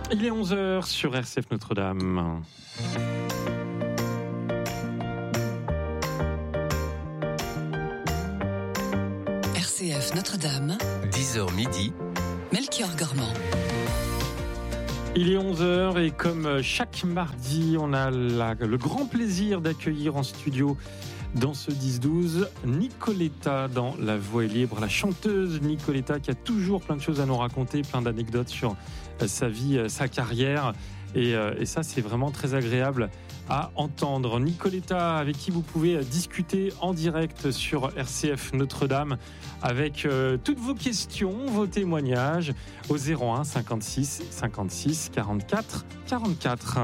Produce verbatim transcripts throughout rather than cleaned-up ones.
Il est onze heures sur R C F Notre-Dame. R C F Notre-Dame, dix heures midi, Melchior Gormand. Il est onze heures et comme chaque mardi, on a la, le grand plaisir d'accueillir en studio dans ce dix douze Nicoletta dans La Voix est libre, la chanteuse Nicoletta qui a toujours plein de choses à nous raconter, plein d'anecdotes sur sa vie, sa carrière. Et, et ça, c'est vraiment très agréable à entendre. Nicoletta, avec qui vous pouvez discuter en direct sur R C F Notre-Dame avec euh, toutes vos questions, vos témoignages au zéro un cinquante-six cinquante-six quarante-quatre quarante-quatre.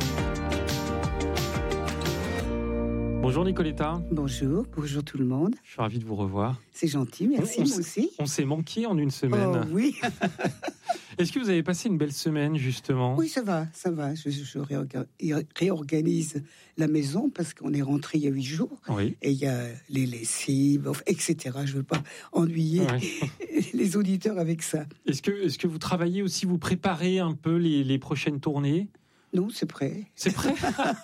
Bonjour Nicoletta. Bonjour, bonjour tout le monde. Je suis ravi de vous revoir. C'est gentil, merci, on, on moi aussi. On s'est manqué en une semaine. Oh oui. Est-ce que vous avez passé une belle semaine, justement ? Oui, ça va, ça va. Je, je réorga- réorganise la maison parce qu'on est rentré il y a huit jours. Oui. Et il y a les lessives, et cetera. Je ne veux pas ennuyer oui. les auditeurs avec ça. Est-ce que, est-ce que vous travaillez aussi, vous préparez un peu les, les prochaines tournées ? Non, c'est prêt. C'est prêt.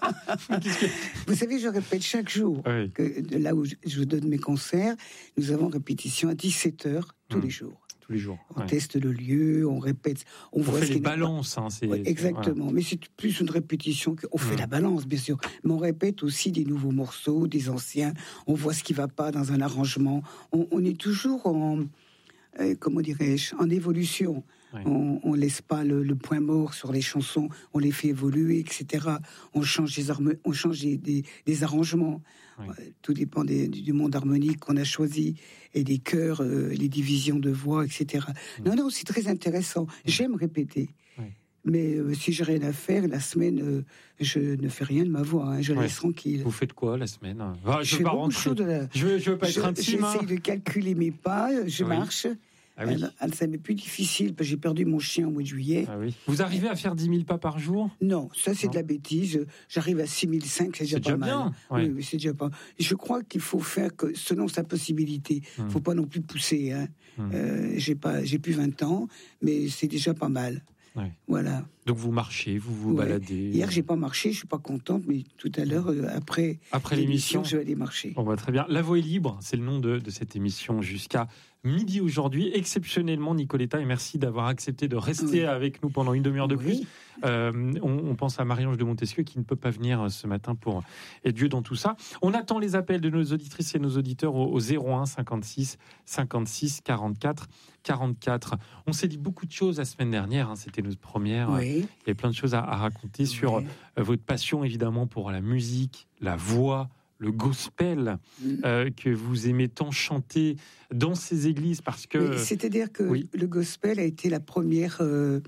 que... Vous savez, je répète chaque jour oui. que là où je donne mes concerts, nous avons répétition à dix-sept heures tous mmh. les jours. Tous les jours. On ouais. teste le lieu, on répète, on, on voit fait ce les balances. Hein, c'est, ouais, exactement, voilà. Mais c'est plus une répétition qu'on fait mmh. la balance, bien sûr. Mais on répète aussi des nouveaux morceaux, des anciens. On voit ce qui va pas dans un arrangement. On, on est toujours en, euh, comment dirais-je, en évolution. Oui. On ne laisse pas le, le point mort sur les chansons, on les fait évoluer, et cetera. On change des, arme, on change des, des, des arrangements. Oui. Euh, tout dépend des, du monde harmonique qu'on a choisi et des chœurs, euh, les divisions de voix, et cetera. Oui. Non, non, c'est très intéressant. Oui. J'aime répéter. Oui. Mais euh, si j'ai rien à faire, la semaine, euh, je ne fais rien de ma voix, hein, je ouais. laisse tranquille. Vous faites quoi la semaine ? ah, Je ne veux pas rentrer. La... Je veux, je veux pas je, être intime. J'essaye hein. de calculer mes pas, je oui. marche. Ah oui. Elle, ça m'est plus difficile parce que j'ai perdu mon chien au mois de juillet. Ah oui. Vous arrivez à faire dix mille pas par jour ? Non, ça c'est non. de la bêtise. J'arrive à six mille cinq, c'est déjà c'est pas déjà mal. Bien. Ouais. Oui, oui, c'est déjà pas. Je crois qu'il faut faire que selon sa possibilité. Il hum. faut pas non plus pousser. Hein. Hum. Euh, j'ai pas, j'ai plus vingt ans, mais c'est déjà pas mal. Ouais. Voilà. Donc vous marchez, vous vous ouais. baladez. Hier j'ai pas marché, je suis pas contente, mais tout à l'heure euh, après, après l'émission, je vais aller marcher. On va très bien. La Voix est libre, c'est le nom de, de cette émission jusqu'à midi aujourd'hui. Exceptionnellement, Nicoletta, et merci d'avoir accepté de rester oui. avec nous pendant une demi-heure de oui. plus. Euh, on, on pense à Marie-Ange de Montesquieu qui ne peut pas venir ce matin pour être Dieu dans tout ça. On attend les appels de nos auditrices et nos auditeurs au, au zéro un cinquante-six cinquante-six quarante-quatre quarante-quatre. On s'est dit beaucoup de choses la semaine dernière, hein, c'était notre première. Oui. Il y a plein de choses à, à raconter sur oui. euh, votre passion évidemment pour la musique, la voix, le gospel mmh. euh, que vous aimez tant chanter dans ces églises parce que... Oui, c'est-à-dire que oui. le gospel a été la première euh,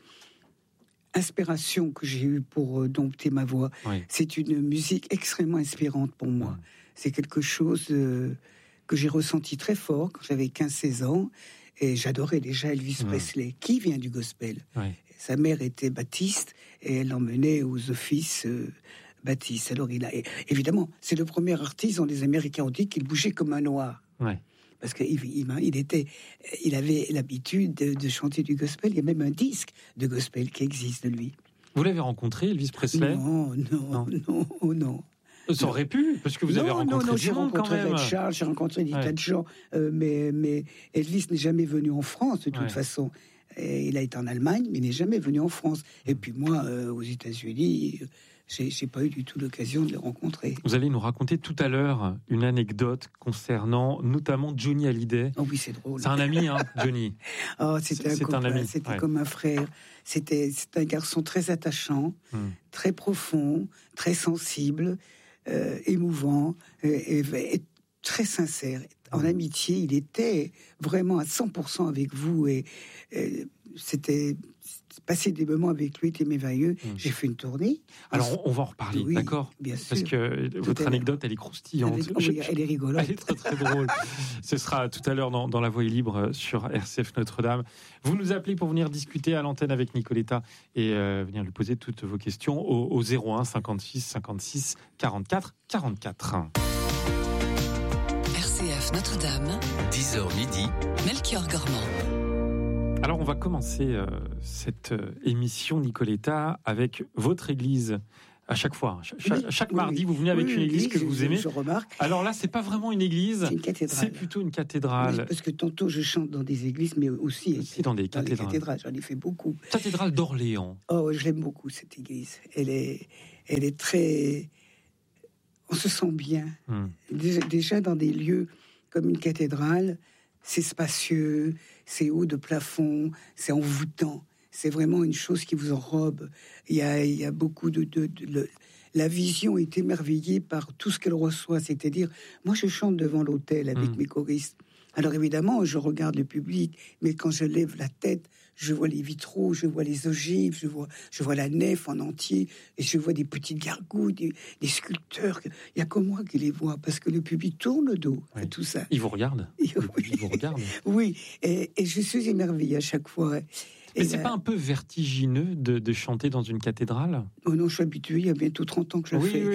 inspiration que j'ai eue pour euh, dompter ma voix. Oui. C'est une musique extrêmement inspirante pour moi. Oui. C'est quelque chose euh, que j'ai ressenti très fort quand j'avais quinze seize ans. Et j'adorais déjà Elvis mmh. Presley, qui vient du gospel. Oui. Sa mère était baptiste et elle l'emmenait aux offices euh, baptistes. Alors il a, évidemment, c'est le premier artiste dont les Américains ont dit qu'il bougeait comme un noir. Oui. Parce qu'il il, il était, il avait l'habitude de, de chanter du gospel. Il y a même un disque de gospel qui existe de lui. Vous l'avez rencontré, Elvis Presley ? Non, non, non, non. non. Ça aurait pu, parce que vous non, avez rencontré non, non, des gens quand même. J'ai rencontré Charles, j'ai rencontré des ouais. tas de gens, euh, mais, mais Elvis n'est jamais venu en France de toute ouais. façon. Et il a été en Allemagne, mais il n'est jamais venu en France. Et puis moi, euh, aux États-Unis, j'ai, j'ai pas eu du tout l'occasion de le rencontrer. Vous allez nous raconter tout à l'heure une anecdote concernant notamment Johnny Hallyday. Oh oui, c'est drôle. C'est un ami, hein, Johnny. Oh, c'était c'est, un, copain, un ami. C'était ouais. comme un frère. C'était, c'était un garçon très attachant, hum. très profond, très sensible. Euh, émouvant euh, et, et très sincère. En amitié, il était vraiment à cent pour cent avec vous et, et c'était passer des moments avec lui était merveilleux. Mmh. J'ai fait une tournée. Alors on va en reparler, oui, d'accord ? Bien sûr. Parce que Tout votre anecdote, elle est croustillante. Elle est, oui, elle est rigolote. Elle est très très drôle. Ce sera tout à l'heure dans, dans La Voix est libre sur R C F Notre-Dame. Vous nous appelez pour venir discuter à l'antenne avec Nicoletta et euh, venir lui poser toutes vos questions au, au zéro un cinquante-six cinquante-six quarante-quatre quarante-quatre. R C F Notre-Dame, dix heures midi, Melchior Gormand. Alors, on va commencer euh, cette euh, émission, Nicoletta, avec votre église. À chaque fois, chaque, oui, chaque oui, mardi, oui. vous venez avec oui, une église oui, que je, vous je, aimez. Je remarque. Alors là, c'est pas vraiment une église, c'est une cathédrale. C'est plutôt une cathédrale. Oui, parce que tantôt je chante dans des églises, mais aussi, aussi dans des dans cathédrales. Les cathédrales. J'en ai fait beaucoup. Cathédrale d'Orléans. Oh, je l'aime beaucoup cette église. Elle est, elle est très. On se sent bien. Hum. Déjà, déjà dans des lieux comme une cathédrale, c'est spacieux, c'est haut de plafond, c'est envoûtant. C'est vraiment une chose qui vous enrobe. Il y a, il y a beaucoup de, de, de, de la vision est émerveillée par tout ce qu'elle reçoit. C'est-à-dire, moi, je chante devant l'autel avec mmh. mes choristes. Alors évidemment, je regarde le public, mais quand je lève la tête, je vois les vitraux, je vois les ogives, je vois, je vois la nef en entier, et je vois des petites gargouilles, des, des sculpteurs. Il n'y a que moi qui les vois, parce que le public tourne le dos à oui. tout ça. Il vous regarde. Oui, il vous regarde. Oui, et, et je suis émerveillée à chaque fois. Mais et c'est là... pas un peu vertigineux de, de chanter dans une cathédrale ? Oh non, je suis habituée, il y a bientôt trente ans que je le oui, fais. Oui,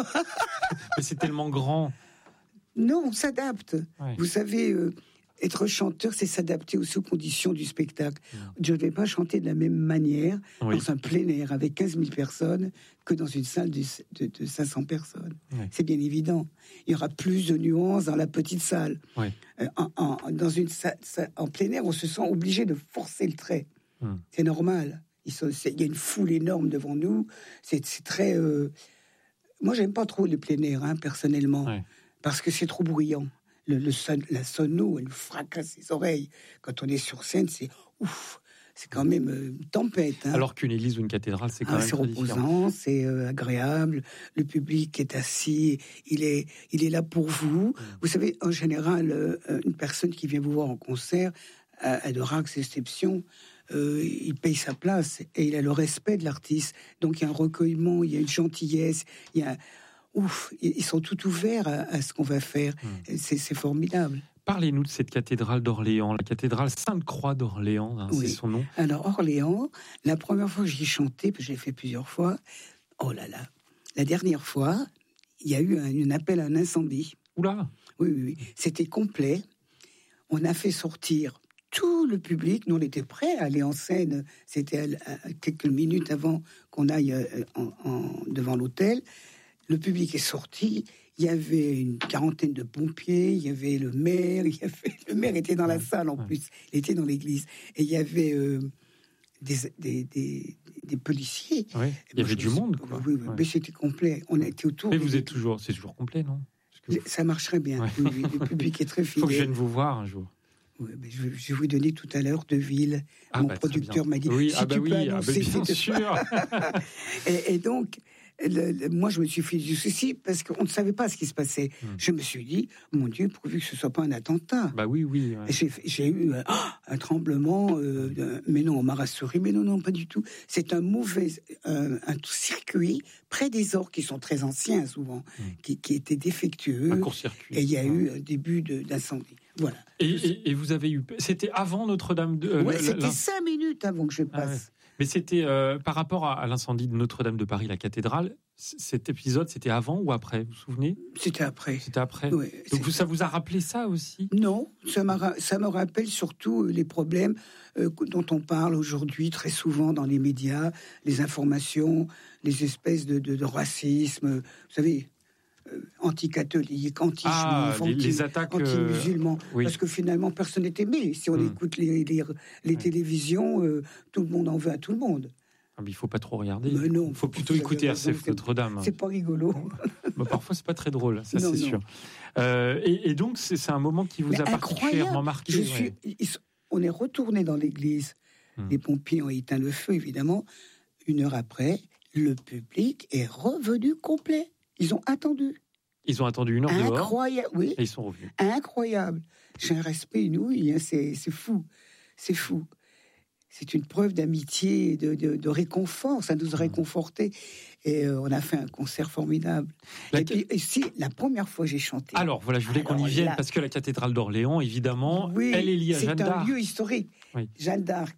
mais c'est tellement grand. Non, on s'adapte. Ouais. Vous savez, euh, être chanteur, c'est s'adapter aussi aux conditions du spectacle. Mmh. Je ne vais pas chanter de la même manière oui. dans un plein air avec quinze mille personnes que dans une salle de, de, de cinq cents personnes. Ouais. C'est bien évident. Il y aura plus de nuances dans la petite salle. Ouais. Euh, en, en, dans une salle, en plein air, on se sent obligé de forcer le trait. Mmh. C'est normal. Il y a une foule énorme devant nous. C'est, c'est très... Euh... Moi, j'aime pas trop les plein air, hein, personnellement. Ouais. Parce que c'est trop bruyant. Le, le son, la sono, elle fracasse les oreilles. Quand on est sur scène, c'est ouf. C'est quand même euh, une tempête. Hein. Alors qu'une église ou une cathédrale, c'est quand ah, même c'est très reposant, différent. C'est euh, agréable. Le public est assis. Il est, il est là pour vous. Mmh. Vous savez, en général, euh, une personne qui vient vous voir en concert, à, à de rares exceptions, euh, il paye sa place et il a le respect de l'artiste. Donc il y a un recueillement, il y a une gentillesse, il y a... Ouf, ils sont tout ouverts à, à ce qu'on va faire. Mmh. C'est, c'est formidable. Parlez-nous de cette cathédrale d'Orléans, la cathédrale Sainte-Croix d'Orléans, hein, oui. c'est son nom. Alors Orléans, la première fois que j'y ai chanté, parce que je l'ai fait plusieurs fois, oh là là, la dernière fois, il y a eu un, un appel à un incendie. Oula. Oui, oui, oui, c'était complet. On a fait sortir tout le public. Nous, on était prêts à aller en scène. C'était à, à, quelques minutes avant qu'on aille en, en, devant l'hôtel. Le public est sorti, il y avait une quarantaine de pompiers, il y avait le maire, il y avait... le maire était dans la salle en plus, il était dans l'église, et il y avait euh, des, des, des, des policiers. Ouais, il y avait du monde, quoi. Oui, oui, ouais. Mais c'était complet, on était autour. Mais vous êtes toujours, c'est toujours complet, non ? Vous... Ça marcherait bien, ouais. Oui, oui, le public est très fidèle. Il faut que je vienne vous voir un jour. Oui, mais je, je vais vous donner tout à l'heure Deville. Ah Mon bah, producteur m'a dit, oui, si ah bah tu oui, peux annoncer... Ah bah bien sûr. et, et donc... Le, le, moi, je me suis fait du souci parce qu'on ne savait pas ce qui se passait. Mmh. Je me suis dit, mon Dieu, pourvu que ce ne soit pas un attentat. Bah oui, oui. Ouais. J'ai, j'ai eu euh, un tremblement, euh, de, mais non, on m'a rassuré, mais non, non, pas du tout. C'est un mauvais euh, un circuit près des orgues qui sont très anciens souvent, mmh. qui, qui étaient défectueux. Un court-circuit. Et il y a ouais. eu un début de, d'incendie. Voilà. Et, et, et vous avez eu, c'était avant Notre-Dame de. Euh, ouais, c'était la... cinq minutes avant que je passe. Ah ouais. Mais c'était euh, par rapport à, à l'incendie de Notre-Dame de Paris, la cathédrale. C- cet épisode, c'était avant ou après ? Vous vous souvenez ? C'était après. C'était après. Oui, donc vous, ça vous a rappelé ça aussi ? Non, ça, m'a, ça me rappelle surtout les problèmes euh, dont on parle aujourd'hui très souvent dans les médias, les informations, les espèces de, de, de racisme. Vous savez. Euh, anti-catholiques, anti-juifs, ah, les, anti, les attaques, anti-musulmans, euh, oui. parce que finalement personne n'est aimé. Si on mmh. écoute les, les, les mmh. télévisions, euh, tout le monde en veut à tout le monde. Ah, mais il ne faut pas trop regarder. Mais non, il faut plutôt écouter R C F Notre-Dame. C'est pas rigolo. bah, parfois, c'est pas très drôle, ça non, c'est non. sûr. Euh, et, et donc, c'est, c'est un moment qui vous mais a particulièrement marqué. Je ouais. suis, ils, on est retourné dans l'église. Mmh. Les pompiers ont éteint le feu, évidemment. Une heure après, le public est revenu complet. Ils ont attendu. Ils ont attendu une heure Incroyable, dehors. Incroyable, oui. Et ils sont revenus. Incroyable. J'ai un respect inouï, hein, c'est, c'est fou. C'est fou. C'est une preuve d'amitié et de, de, de réconfort. Ça nous a réconfortés. Et euh, on a fait un concert formidable. La... Et puis, ici, la première fois j'ai chanté. Alors, voilà, je voulais Alors, qu'on y vienne, là... parce que la cathédrale d'Orléans, évidemment, oui, elle est liée à Jeanne d'Arc. C'est un lieu historique. Oui. Jeanne d'Arc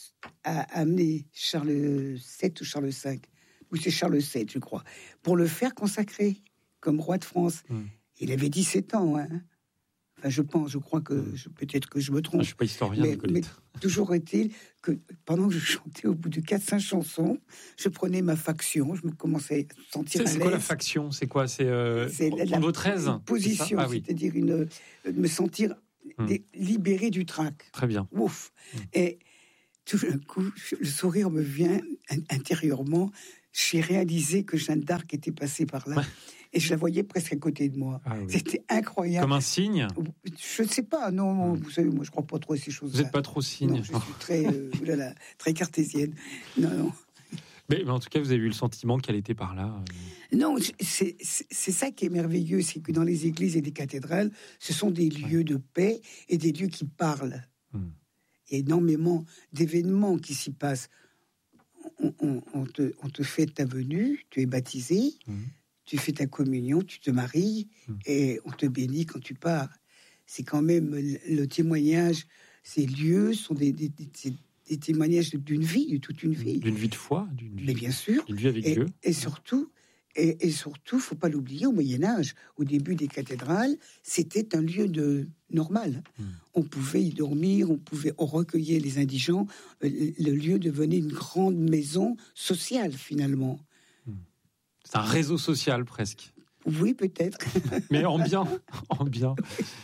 a amené Charles sept ou Charles cinq, ou c'est Charles sept, je crois, pour le faire consacrer comme roi de France. Hum. Il avait dix-sept ans, hein. Enfin, je pense, je crois que je, peut-être que je me trompe. Ah, je suis pas historien, mais, mais Nicolette. toujours est-il que pendant que je chantais, au bout de quatre cinq chansons, je prenais ma faction, je me commençais à sentir C'est, à c'est l'aise. quoi la faction? C'est quoi? C'est, euh, C'est la, la votre aise, une position, c'est, ah, oui. c'est-à-dire une, me sentir Hum. dé- libéré du trac. Très bien. Ouf. Hum. Et tout d'un coup, le sourire me vient intérieurement. J'ai réalisé que Jeanne d'Arc était passée par là. Ouais. Et je la voyais presque à côté de moi. Ah, oui. C'était incroyable. Comme un signe? Je ne sais pas, non. Hum. Vous savez, moi, je ne crois pas trop à ces choses-là. Vous n'êtes pas trop signe? Non, je suis très, euh, oulala, très cartésienne. Non, non. Mais, mais en tout cas, vous avez eu le sentiment qu'elle était par là. euh. Non, c'est, c'est, c'est ça qui est merveilleux, c'est que dans les églises et les cathédrales, ce sont des lieux de paix et des lieux qui parlent. Hum. Il y a énormément d'événements qui s'y passent. On, on, on, te, on te fait ta venue, tu es baptisé, Hum. tu fais ta communion, tu te maries, Hum. et on te bénit quand tu pars. C'est quand même le, le témoignage, ces lieux sont des, des, des, des, des témoignages d'une vie, de toute une vie. D'une vie de foi, d'une vie, Mais bien sûr. d'une vie avec Et, Dieu. et surtout, et, et surtout, faut pas l'oublier, au Moyen-Âge, au début des cathédrales, c'était un lieu de normal. Mm. On pouvait y dormir, on pouvait on recueillait les indigents. Le, le lieu devenait une grande maison sociale, finalement. C'est un réseau social, presque. Oui, peut-être. Mais en bien, en bien.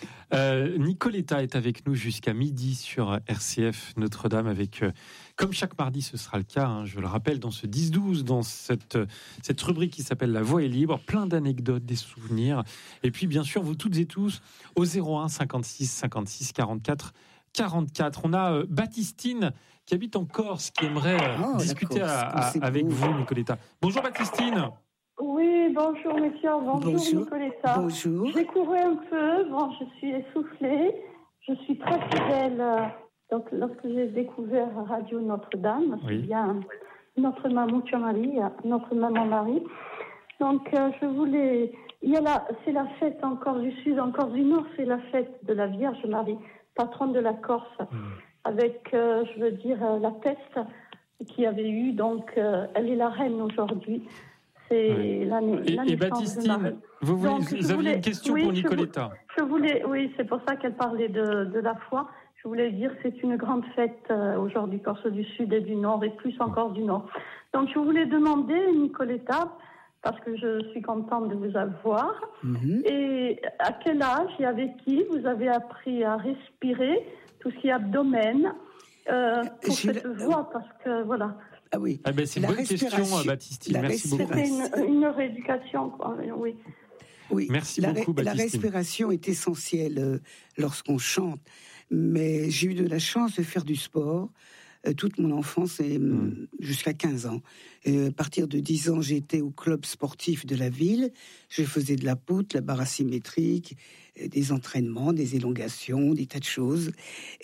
Euh, Nicoletta est avec nous jusqu'à midi sur R C F Notre-Dame avec, euh, comme chaque mardi, ce sera le cas, hein, je le rappelle, dans ce dix douze, dans cette, cette rubrique qui s'appelle La Voix est libre, plein d'anecdotes, des souvenirs. Et puis, bien sûr, vous toutes et tous, au zéro un cinquante-six cinquante-six quarante-quatre quarante-quatre. On a euh, Baptistine qui habite en Corse, qui aimerait euh, Oh, la discuter Corse, à- à- c'est avec beau. vous, Nicoletta. Bonjour Baptistine. Oui, bonjour Melchior, bonjour, Bonjour. Nicoletta. Bonjour. J'ai couru un peu, bon, je suis essoufflée, je suis très fidèle. euh, Donc, lorsque j'ai découvert Radio Notre-Dame, Oui. c'est bien notre maman Marie, notre maman Marie. Donc, euh, je voulais. Il y a la, c'est la fête en Corse du Sud, en Corse du Nord, c'est la fête de la Vierge Marie, patronne de la Corse, Mmh. avec, euh, je veux dire, euh, la peste qui avait eu. Donc, euh, elle est la reine aujourd'hui. C'est Ouais. l'année. Et, la et naissance de Baptistine, Marie. vous, voulez, Donc, vous je aviez voulais- une question oui, pour je Nicoletta. Je voulais, oui, c'est pour ça qu'elle parlait de, de la foi. Je voulais dire que c'est une grande fête euh, aujourd'hui, Corse du Sud et du Nord, et plus encore du Nord. Donc, je voulais demander, Nicoletta, parce que je suis contente de vous avoir, Mhm. et à quel âge et avec qui vous avez appris à respirer, tout ce qui est abdomen, euh, pour J'ai cette le- voix, parce que, voilà, Ah oui. Ah ben, c'est une La bonne question, respiration- Baptistine. la Merci beaucoup. c'était une, une rééducation, quoi, oui. Oui, Merci la, beaucoup, la Baptistine. respiration est essentielle euh, lorsqu'on chante. Mais j'ai eu de la chance de faire du sport euh, toute mon enfance et Mm. jusqu'à quinze ans. Et à partir de dix ans, j'étais au club sportif de la ville. Je faisais de la poutre, la barre asymétrique, euh, des entraînements, des élongations, des tas de choses.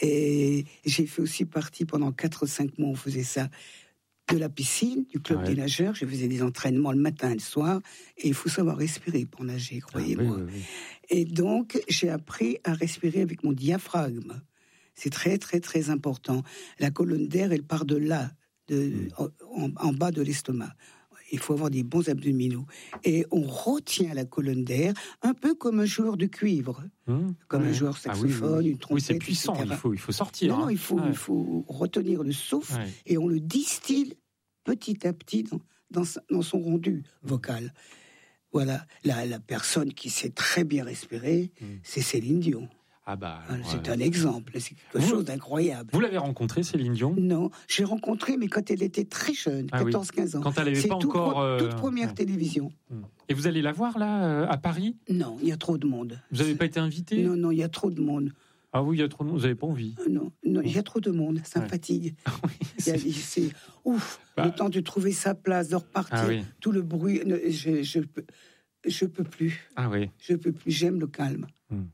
Et j'ai fait aussi partie pendant quatre ou cinq mois, on faisait ça, de la piscine, du club Ouais. des nageurs. Je faisais des entraînements le matin et le soir. Et il faut savoir respirer pour nager, Ah, oui, croyez-moi. oui, oui. Et donc, j'ai appris à respirer avec mon diaphragme. C'est très, très, très important. La colonne d'air, elle part de là, de, en, en bas de l'estomac. Il faut avoir des bons abdominaux. Et on retient la colonne d'air, un peu comme un joueur de cuivre, Hum, comme ouais. un joueur Ah oui, saxophone, oui, oui. une trompette, Oui, c'est puissant, et cetera. il faut, il faut sortir. Non, non, hein. il faut, Ouais. il faut retenir le souffle Ouais. et on le distille petit à petit dans, dans, sa- dans son rendu vocal. Voilà, la, la personne qui sait très bien respirer, Mm. c'est Céline Dion. Ah bah, Voilà, alors, c'est euh, un exemple, c'est quelque Vous- chose d'incroyable. Vous l'avez rencontrée, Céline Dion, Non, j'ai rencontré, mais quand elle était très jeune, Ah oui. quatorze quinze ans. quand elle n'avait C'est pas tout encore. pro- euh, toute première ouais. télévision. Et vous allez la voir là, euh, à Paris? Non, il y a trop de monde. Vous n'avez pas été invité? Non, non, il y a trop de monde. Ah oui, il y a trop de monde, vous n'avez pas envie? Euh, Non, non, il y a trop de monde, ça me Ouais. fatigue. Oui, Il y a- c'est- C'est ouf, Bah. le temps de trouver sa place, de repartir, Ah oui. tout le bruit. ne- Je, je, peux- je peux plus, Ah oui. je peux plus. J'aime le calme.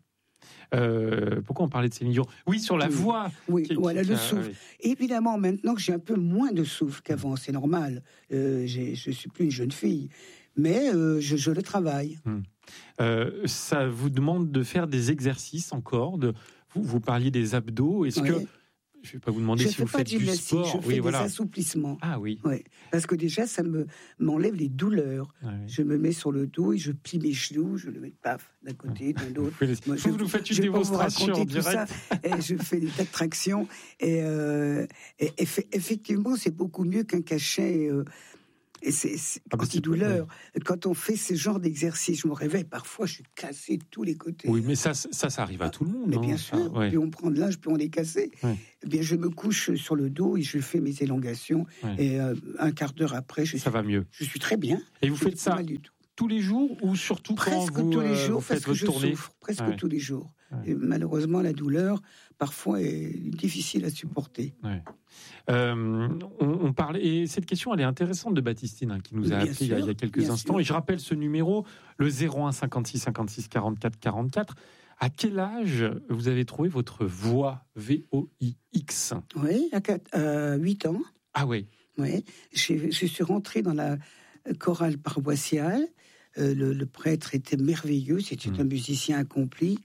Euh, pourquoi on parlait de Céline Dion? Oui, sur la Oui. voix. Oui, Qui- voilà qui- le ah, souffle. oui. Évidemment, maintenant que j'ai un peu moins de souffle qu'avant, c'est normal. Euh, j'ai- je suis plus une jeune fille, mais euh, je, je le travaille. Euh, ça vous demande de faire des exercices encore. De, vous, vous parliez des abdos. Est-ce Ouais. que je ne vais pas vous demander je si vous faites du sport. Je fais oui, des voilà. assouplissements. Ah oui. Ouais. Parce que déjà, ça me, m'enlève les douleurs. Ah, oui. Je me mets sur le dos et je plie mes genoux, je le mets paf, d'un côté, d'un autre. Moi, je, vous, vous faites une démonstration en direct. Ça, et je fais des tas de tractions. Et, euh, et, et effectivement, c'est beaucoup mieux qu'un cachet... Euh, Et c'est, c'est ah bah antidouleur. Ouais. Quand on fait ce genre d'exercice, je me réveille, parfois je suis cassé de tous les côtés. Oui, mais ça, ça, ça arrive à tout le monde. Mais hein, bien sûr, ah, ouais. Plus on prend de l'âge, plus on est cassé. Ouais. Eh bien, je me couche sur le dos et je fais mes élongations. Ouais. Et euh, un quart d'heure après, je ça suis, va mieux. Je suis très bien. Et vous faites ça tous les jours ou surtout presque quand vous, tous les jours, euh, vous faites parce que votre je tournée souffre presque ah, ouais. tous les jours. Ouais. Et malheureusement, la douleur parfois est difficile à supporter. Ouais. Euh, on, on parle et cette question elle est intéressante de Baptistine hein, qui nous a appelé il y a, il y a quelques instants sûr. Et je rappelle ce numéro le zéro un cinquante-six cinquante-six quarante-quatre quarante-quatre. À quel âge vous avez trouvé votre voix V O I X? Oui, à euh, huit ans. Ah oui. Oui, je, je suis rentrée dans la chorale paroissiale. Euh, le, le prêtre était merveilleux, c'était mmh. un musicien accompli,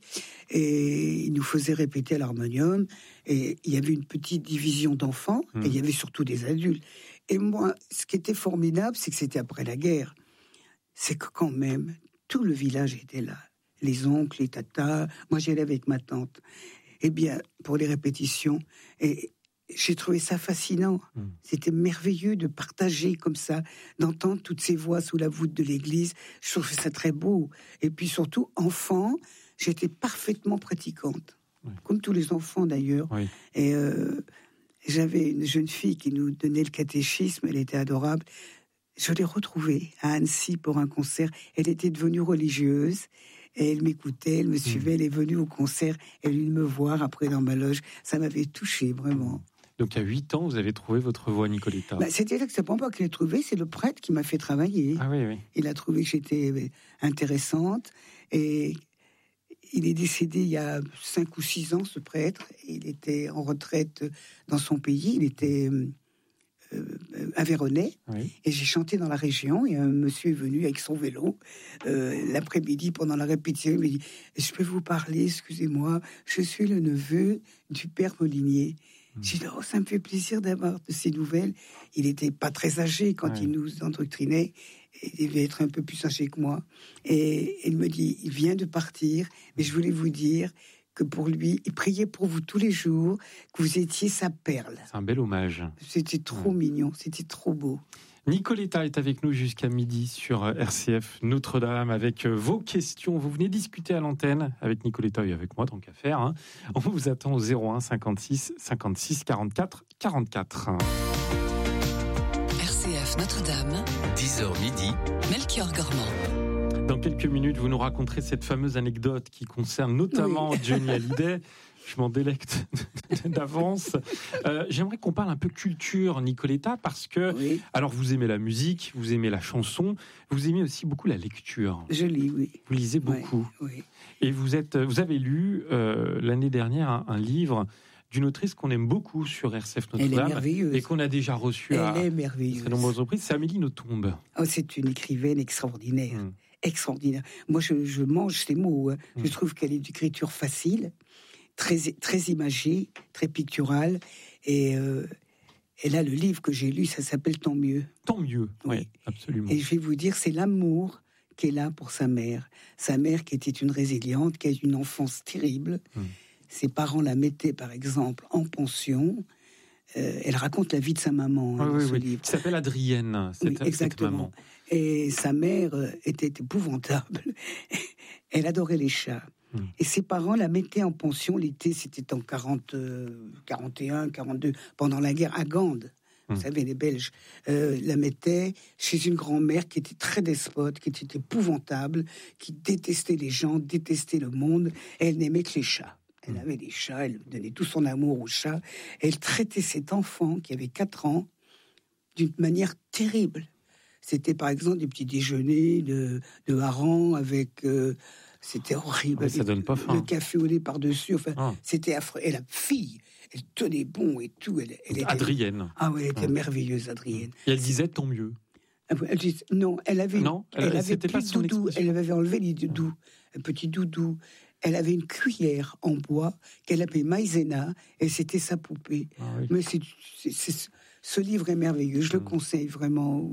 et il nous faisait répéter à l'harmonium, et il y avait une petite division d'enfants, mmh. et il y avait surtout des adultes. Et moi, ce qui était formidable, c'est que c'était après la guerre, c'est que quand même, tout le village était là, les oncles, les tatas, moi j'allais avec ma tante, eh bien, pour les répétitions, et j'ai trouvé ça fascinant. Mmh. C'était merveilleux de partager comme ça, d'entendre toutes ces voix sous la voûte de l'église. Je trouvais ça très beau. Et puis surtout, enfant, j'étais parfaitement pratiquante. Oui. Comme tous les enfants d'ailleurs. Oui. Et euh, j'avais une jeune fille qui nous donnait le catéchisme, elle était adorable. Je l'ai retrouvée à Annecy pour un concert. Elle était devenue religieuse. Et elle m'écoutait, elle me suivait, mmh. elle est venue au concert, elle est venue me voir après dans ma loge. Ça m'avait touchée, vraiment. Donc à huit ans, vous avez trouvé votre voix, Nicoletta. Bah, c'était là que c'est pas moi qui l'ai trouvé, c'est le prêtre qui m'a fait travailler. Ah oui, oui. Il a trouvé que j'étais intéressante. Et il est décédé il y a cinq ou six ans, ce prêtre. Il était en retraite dans son pays. Il était euh, aveyronnais. Oui. Et j'ai chanté dans la région. Et un monsieur est venu avec son vélo euh, l'après-midi pendant la répétition. Il m'a dit « Je peux vous parler, excusez-moi, je suis le neveu du père Molinier. » J'ai dit, oh, ça me fait plaisir d'avoir de ces nouvelles. Il n'était pas très âgé quand ouais. il nous endoctrinait. Il devait être un peu plus âgé que moi. Et il me dit, il vient de partir, mais je voulais vous dire que pour lui, il priait pour vous tous les jours, que vous étiez sa perle. C'est un bel hommage. C'était trop ouais. mignon, c'était trop beau. Nicoletta est avec nous jusqu'à midi sur R C F Notre-Dame avec vos questions. Vous venez discuter à l'antenne avec Nicoletta et avec moi, tant qu'à faire. Hein. On vous attend au zéro un cinquante-six cinquante-six quarante-quatre quarante-quatre. R C F Notre-Dame, dix heures midi, Melchior Gormand. Dans quelques minutes, vous nous raconterez cette fameuse anecdote qui concerne notamment oui. Johnny Hallyday. Je m'en délecte d'avance. Euh, j'aimerais qu'on parle un peu culture, Nicoletta, parce que, oui. alors vous aimez la musique, vous aimez la chanson, vous aimez aussi beaucoup la lecture. Je lis, oui. Vous lisez beaucoup. Oui, oui. Et vous êtes, vous avez lu euh, l'année dernière un, un livre d'une autrice qu'on aime beaucoup sur R C F Notre-Dame et qu'on a déjà reçu Elle à est merveilleuse. très nombreuses reprises. C'est Amélie Nothomb. Oh, c'est une écrivaine extraordinaire. Hum. Extraordinaire. Moi, je, je mange ces mots. Hein. Hum. Je trouve qu'elle est d'écriture facile. Très, très imagée, très picturale. Et euh, Et là, le livre que j'ai lu, ça s'appelle « Tant mieux ». Tant mieux, oui, oui, absolument. Et je vais vous dire, c'est l'amour qui est là pour sa mère. Sa mère qui était une résiliente, qui a eu une enfance terrible. Hum. Ses parents la mettaient, par exemple, en pension. Euh, elle raconte la vie de sa maman oui, hein, dans oui, ce oui. livre. Qui s'appelle Adrienne, cette, oui, exactement. cette maman. Et sa mère était épouvantable. Elle adorait les chats. Hum. Et ses parents la mettaient en pension l'été, c'était en quarante, quarante et un, quarante-deux, pendant la guerre à Gand. Vous hum. savez, les Belges euh, la mettaient chez une grand-mère qui était très despote, qui était épouvantable, qui détestait les gens, détestait le monde. Et elle n'aimait que les chats. Elle hum. avait des chats, elle donnait tout son amour aux chats. Et elle traitait cet enfant qui avait quatre ans d'une manière terrible. C'était par exemple des petits déjeuners de, de harengs avec... Euh, C'était horrible. Ah, ça donne pas faim. Le café au lait par-dessus. Enfin, ah. c'était affreux. Et la fille, elle tenait bon et tout. Elle, elle était... Adrienne. Ah oui, elle était ah. merveilleuse, Adrienne. Et elle disait tant mieux. Elle disait, non, elle avait, non, elle, elle avait c'était plus pas son doudou. expression. Elle avait enlevé les doudous, un petit doudou. elle avait une cuillère en bois qu'elle appelait Maïzena, et c'était sa poupée. Ah oui. Mais c'est, c'est, c'est, ce livre est merveilleux, je le conseille vraiment.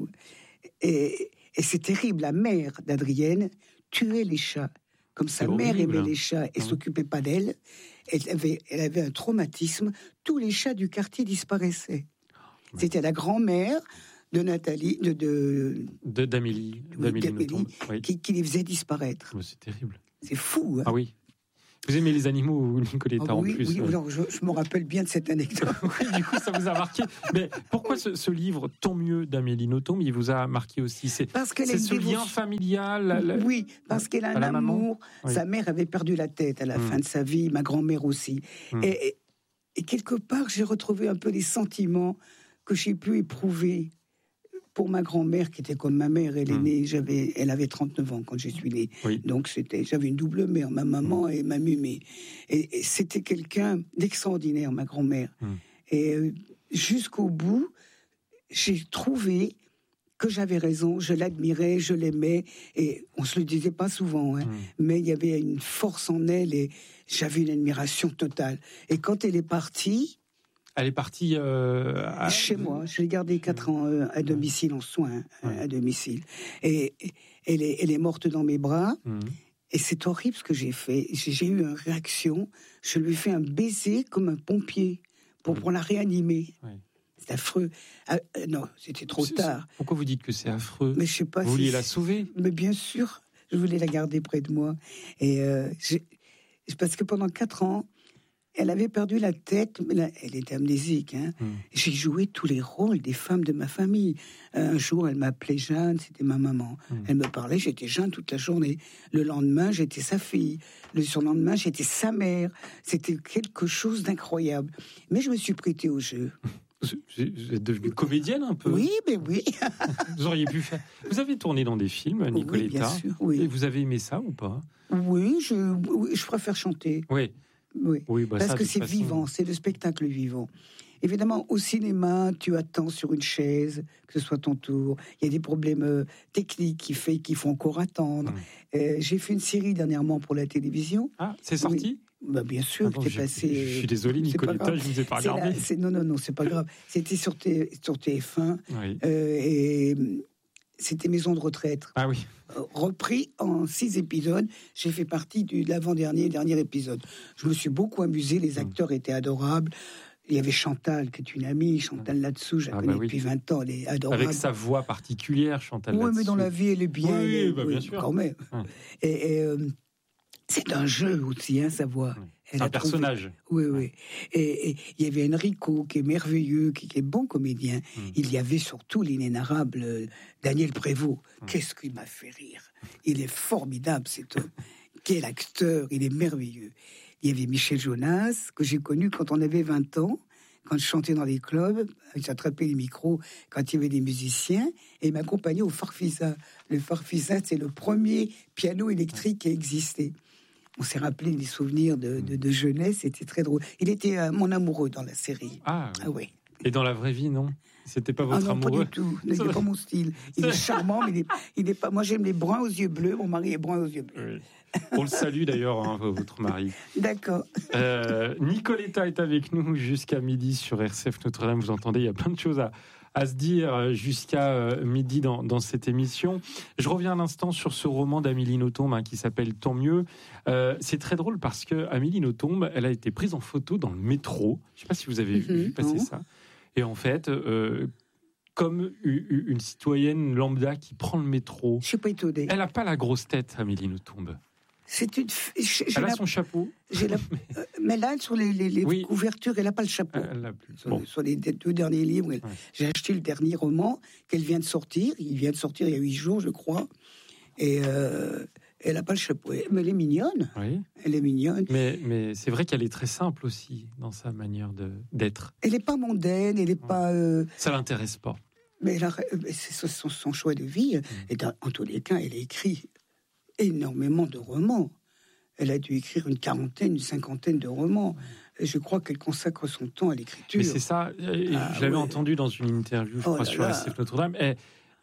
Et, et c'est terrible, la mère d'Adrienne tuait les chats. Comme sa c'est mère horrible. aimait les chats et Mmh. s'occupait pas d'elle, elle avait, elle avait un traumatisme, tous les chats du quartier disparaissaient. Ouais. C'était la grand-mère de Nathalie, de, de, De, d'Amélie, Oui, d'Amélie d'Amélie, Nothomb. Oui. qui, qui les faisait disparaître. Mais c'est terrible. C'est fou, hein. Ah oui. Vous aimez les animaux, Nicoletta, Ah en oui, plus oui, ouais. alors je, je me rappelle bien de cette anecdote. Oui, du coup, ça vous a marqué. Mais pourquoi ce, ce livre, Tant mieux, d'Amélie Nothomb, il vous a marqué aussi? C'est, Parce qu'elle a c'est une ce lien dévotion. familial. la- la- Oui, parce qu'elle a à un la maman. amour. Oui. Sa mère avait perdu la tête à la Mm. fin de sa vie, ma grand-mère aussi. Mm. Et, et- et quelque part, j'ai retrouvé un peu les sentiments que j'ai pu éprouver pour ma grand-mère, qui était comme ma mère. Elle est Mm. née, j'avais, elle avait trente-neuf ans quand je suis née. Oui. Donc c'était, j'avais une double mère, ma maman Mm. et ma mumée. Et, et c'était quelqu'un d'extraordinaire, ma grand-mère. Mm. Et euh, jusqu'au bout, j'ai trouvé que j'avais raison, je l'admirais, je l'aimais, et on se le disait pas souvent, hein, Mm. mais il y avait une force en elle, et j'avais une admiration totale. Et quand elle est partie, Elle est partie euh, à- chez moi, je l'ai gardée quatre ans euh, à domicile, en soins, euh, Ouais. à domicile, et, et elle, est, elle est morte dans mes bras, Mm. et c'est horrible ce que j'ai fait. J'ai, j'ai eu une réaction, je lui ai fait un baiser comme un pompier, pour, Mm. pour la réanimer. Ouais. C'est affreux. Ah, euh, non, c'était trop C'est- tard. c'est- Pourquoi vous dites que c'est affreux? Mais je sais pas Vous si vouliez la c'est- sauver? Mais bien sûr, je voulais la garder près de moi. Et euh, j'ai- parce que pendant quatre ans, elle avait perdu la tête, mais là, elle était amnésique. Hein. Mm. J'ai joué tous les rôles des femmes de ma famille. Un jour, elle m'appelait Jeanne, c'était ma maman. Mm. Elle me parlait, j'étais Jeanne toute la journée. Le lendemain, j'étais sa fille. Le surlendemain, j'étais sa mère. C'était quelque chose d'incroyable. Mais je me suis prêtée au jeu. Vous vous êtes devenue comédienne un peu. Oui, mais oui. Vous auriez pu faire. Vous avez tourné dans des films, Oui, Nicoletta. bien sûr. Oui, Et vous avez aimé ça ou pas? oui, je, oui, je préfère chanter. Oui. Oui. Oui, bah Parce ça, que de toute c'est façon- vivant, c'est le spectacle vivant. Évidemment, au cinéma, tu attends sur une chaise, que ce soit ton tour. Il y a des problèmes euh, techniques qui, fait, qui font encore attendre. Mm. Euh, j'ai fait une série dernièrement pour la télévision. Ah, c'est sorti? Bah, bien sûr, Pardon, c'est j'ai- passé. Je suis désolé, c'est pas Nicoletta, grave. je ne vous ai pas C'est la- regardé. c'est- non, non, non, c'est pas grave. C'était sur, T- sur T F un Oui. euh, et euh, c'était Maison de retraite. Ah oui. Euh, repris en six épisodes. J'ai fait partie de l'avant-dernier dernier épisode. Je me suis beaucoup amusé, les acteurs étaient adorables. Il y avait Chantal, qui est une amie, Chantal là-dessous, je la Ah connais bah oui. depuis vingt ans, elle est adorable. Avec sa voix particulière, Chantal. Oui, mais dans la là-dessus. vie, elle est bien. Oui, elle est- bah, bien sûr. Quand même. Ouais. Et, et, euh, c'est un jeu aussi, hein, sa voix. Ouais. Elle C'est un a trouvé- personnage. Oui, oui. Et, et il y avait Enrico, qui est merveilleux, qui, qui est bon comédien. Mm. Il y avait surtout l'inénarrable euh, Daniel Prévost. Mm. Qu'est-ce qu'il m'a fait rire. Il est formidable, cet homme. Quel acteur, il est merveilleux. Il y avait Michel Jonas, que j'ai connu quand on avait vingt ans, quand je chantais dans les clubs, j'attrapais les micros quand il y avait des musiciens, et il m'accompagnait au Farfisa. Le Farfisa, c'est le premier piano électrique qui a existé. On s'est rappelé des souvenirs de, de, de jeunesse, c'était très drôle. Il était euh, mon amoureux dans la série. Ah, Ah oui. et dans la vraie vie, non? C'était pas Ah votre non, pas amoureux? du tout. Il n'est pas mon style. Il est charmant, mais il est, il est pas. Moi, j'aime les bruns aux yeux bleus. Mon mari est brun aux yeux bleus. Oui. On le salue d'ailleurs, hein, votre mari. D'accord. Euh, Nicoletta est avec nous jusqu'à midi sur R C F Notre-Dame. Vous entendez, il y a plein de choses à, à se dire jusqu'à euh, midi dans, dans cette émission. Je reviens un instant sur ce roman d'Amélie Nothomb hein, qui s'appelle Tant mieux. Euh, c'est très drôle parce que Amélie Nothomb, elle a été prise en photo dans le métro. Je ne sais pas si vous avez Mm-hmm, vu passer non. ça. Et en fait, euh, comme u- une citoyenne lambda qui prend le métro, Je suis pas étonnée. elle n'a pas la grosse tête, Amélie Nothomb. C'est une. f- j'ai- j'ai Elle a la- son chapeau. j'ai la- euh, mais là, sur les, les- les Oui. couvertures, elle n'a pas le chapeau. Elle l'a plus. Sur, Bon. sur les deux derniers livres, elle- Ouais. j'ai acheté le dernier roman qu'elle vient de sortir. Il vient de sortir il y a huit jours, je crois. Et euh, elle n'a pas le chapeau. Mais elle est mignonne. Oui. Elle est mignonne. Mais, mais c'est vrai qu'elle est très simple aussi dans sa manière de, d'être. Elle n'est pas mondaine. Elle n'est pas. euh, Ça l'intéresse pas. mais elle a- euh, c'est son, son choix de vie. Et dans- en tous les cas, elle a écrit énormément de romans. Elle a dû écrire une quarantaine, une cinquantaine de romans. Et je crois qu'elle consacre son temps à l'écriture. Mais c'est ça. et Ah, je l'avais ouais. entendu dans une interview, je Oh crois, là sur là. R C F Notre-Dame. Et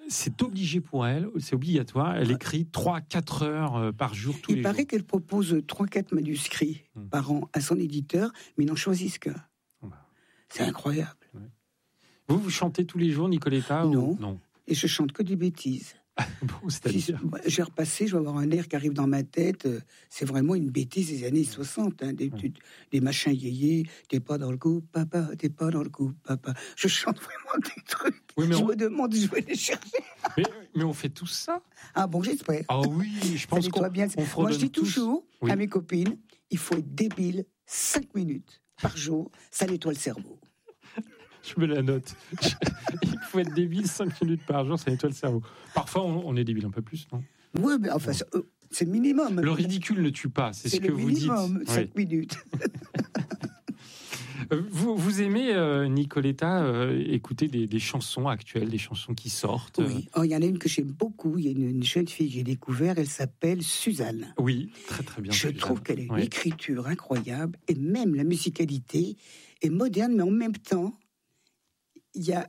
c'est obligé pour elle, c'est obligatoire. Elle Ouais. écrit trois à quatre heures euh, par jour, tous Il les paraît jours. qu'elle propose trois quatre manuscrits Hmm. par an à son éditeur, mais ils n'en choisissent qu'un. Bah. C'est incroyable. Vous, vous chantez tous les jours, Nicoletta? Non. Ou... non. Et je chante que des bêtises. Bon, Si c'est-à-dire... je- j'ai repassé, je vais avoir un air qui arrive dans ma tête. euh, C'est vraiment une bêtise des années soixante. Hein, des, des, des machins yéyés. T'es pas dans le coup, papa. T'es pas dans le coup, papa. Je chante vraiment des trucs. Oui, mais je on- me demande, je vais les chercher. mais, mais on fait tous ça? Ah bon, j'espère. Ah oui, je Ça pense qu'on nettoie bien. on Moi, fredonne je dis tous. toujours Oui. à mes copines, il faut être débile cinq minutes par jour. Ça nettoie le cerveau. Je me la note. Il faut être débile cinq minutes par jour, ça nettoie le cerveau. Parfois, on, on est débile un peu plus, non? Oui, mais enfin, c'est, euh, c'est le minimum. Le ridicule ne tue pas, c'est, C'est ce que le vous dites. minimum, Oui. cinq minutes. Euh, Vous, vous aimez, euh, Nicoletta, euh, écouter des, des chansons actuelles, des chansons qui sortent? euh, Oui, oh, il y en a une que j'aime beaucoup. Il y a une, une jeune fille que j'ai découverte, elle s'appelle Suzanne. Oui, très très bien. Je Suzanne. trouve qu'elle a une Oui. écriture incroyable et même la musicalité est moderne, mais en même temps, il y a,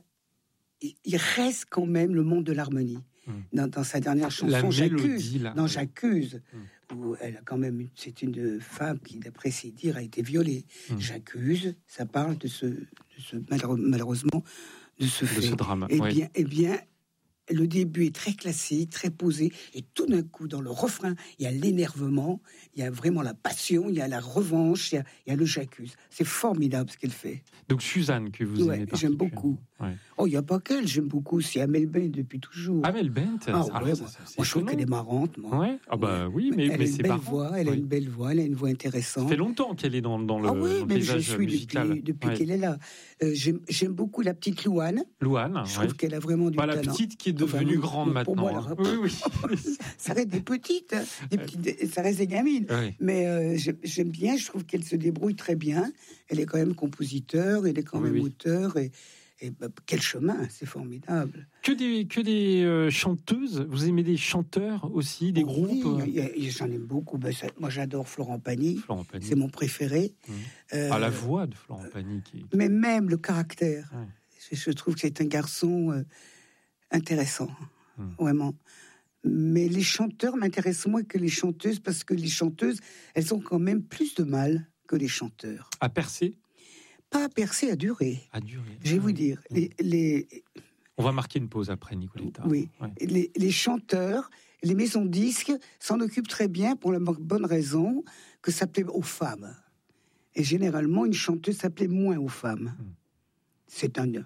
il reste quand même le monde de l'harmonie. Mm. Dans, dans sa dernière La chanson, mélodie, J'accuse, là. dans Oui. J'accuse, Mm. où elle a quand même, une- c'est une femme qui, d'après ses dires, a été violée. Mm. J'accuse, ça parle de ce, de ce malheureux- malheureusement, de ce De fait. ce drame. Eh oui. bien, eh bien, le début est très classique, très posé, et tout d'un coup, dans le refrain, il y a l'énervement, il y a vraiment la passion, il y a la revanche, il y a, il y a le j'accuse. C'est formidable ce qu'elle fait. Donc Suzanne, que vous Ouais, aimez j'aime particulièrement. beaucoup. Ouais. Oh, il n'y a pas qu'elle, j'aime beaucoup aussi Amel Ben depuis toujours. Amel Bent, Ah, alors ouais, ça, moi, ça, c'est moi, je trouve étonnant. qu'elle est marrante, moi. Ouais. Ah bah oui, mais, elle mais a une c'est belle marrant. voix, elle a Oui. une belle voix, elle a une voix Ça intéressante. fait longtemps qu'elle est dans, dans le, Ah oui, dans le mais je paysage suis musical. depuis, depuis Ouais. qu'elle est là. Euh, j'aime, j'aime beaucoup la petite Louane. Louane, Je ouais. trouve qu'elle a vraiment du Pas la talent. petite qui est Enfin, devenue oui, grande pour maintenant. moi, hein. là, Oui, oui. Ça reste des petites, hein, des petites, ça reste des gamines. Ouais. Mais euh, j'aime, j'aime bien, je trouve qu'elle se débrouille très bien. Elle est quand même compositeur, elle est quand Oui, même oui. auteur. Et, et bah, quel chemin, c'est formidable. Que des, que des euh, chanteuses. Vous aimez des chanteurs aussi, des Oh, groupes? oui, euh, il y a- il y a- j'en aime beaucoup. Ben, ça- moi, j'adore Florent Pagny. Florent Pagny. C'est mon préféré. Mmh. Euh, Ah, la voix de Florent Pagny. Qui est- Mais même le caractère. Ouais. Je, je trouve que c'est un garçon euh, intéressant, Hmm. vraiment. Mais les chanteurs m'intéressent moins que les chanteuses parce que les chanteuses, elles ont quand même plus de mal que les chanteurs. À percer, Pas à percer, à durer. à durer. Je vais Ah vous oui. dire, Hmm. les, les, On va marquer une pause après, Nicoletta. oui, Ouais. les, les chanteurs, les maisons de disques s'en occupent très bien pour la bonne raison que ça plaît aux femmes. Et généralement, une chanteuse, ça plaît moins aux femmes. Hmm. C'est un...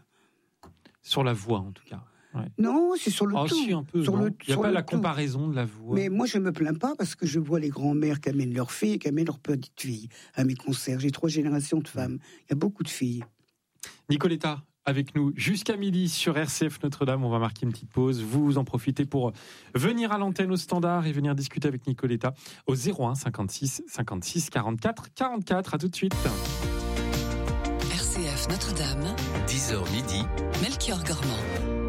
Sur la voix, en tout cas. Ouais. Non, c'est sur le Ah, tout. si, un peu. Sur non le- Il n'y a sur pas le la tout. comparaison de la voix. Mais moi, je me plains pas parce que je vois les grands-mères qui amènent leurs filles et qui amènent leurs petites filles à mes concerts. J'ai trois générations de femmes. Il y a beaucoup de filles. Nicoletta, avec nous jusqu'à midi sur R C F Notre-Dame. On va marquer une petite pause. Vous en profitez pour venir à l'antenne au standard et venir discuter avec Nicoletta au zéro un cinquante-six cinquante-six quarante-quatre quarante-quatre. À tout de suite. R C F Notre-Dame, dix heures midi, Melchior Gormand.